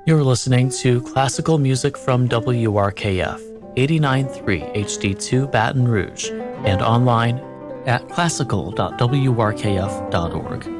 You're listening to classical music from WRKF 89.3 HD2 Baton Rouge and online at classical.wrkf.org.